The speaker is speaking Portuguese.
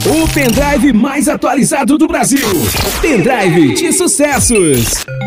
O pendrive mais atualizado do Brasil. Pendrive de sucessos.